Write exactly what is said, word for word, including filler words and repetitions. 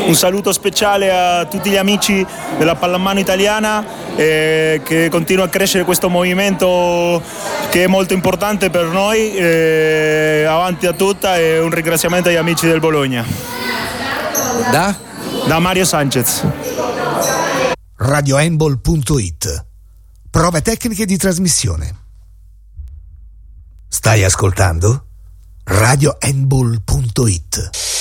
un saluto speciale a tutti gli amici della pallamano italiana, eh, che continua a crescere questo movimento che è molto importante per noi, eh, avanti a tutta, e un ringraziamento agli amici del Bologna. Da? Da Mario Sanchez. radio handball punto it. Prove tecniche di trasmissione. Stai ascoltando? radio handball punto it.